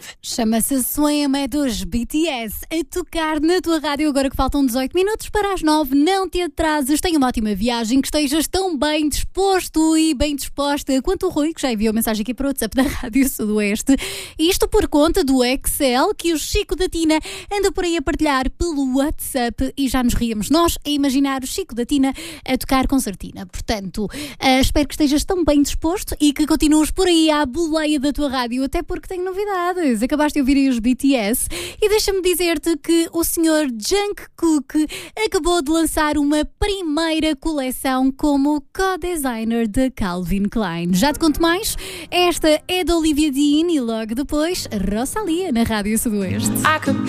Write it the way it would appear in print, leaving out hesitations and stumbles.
Chama-se Swim, é dos BTS, a tocar na tua rádio agora que faltam 18 minutos para as 9. Não te atrases, tenha uma ótima viagem, que estejas tão bem disposto e bem disposta quanto o Rui, que já enviou mensagem aqui para o WhatsApp da Rádio Sudoeste. Isto por conta do Excel que o Chico da Tina anda por aí a partilhar pelo WhatsApp e já nos ríamos nós a imaginar o Chico da Tina a tocar concertina. Portanto, espero que estejas tão bem disposto e que continues por aí à boleia da tua rádio, até porque tenho novidades. Acabaste de ouvir aí os BTS e deixa-me dizer-te que o senhor Jungkook acabou de lançar uma primeira coleção como co-designer da Calvin Klein. Já te conto mais? Esta é da Olivia Dean e logo depois Rosalía na Rádio Sudoeste.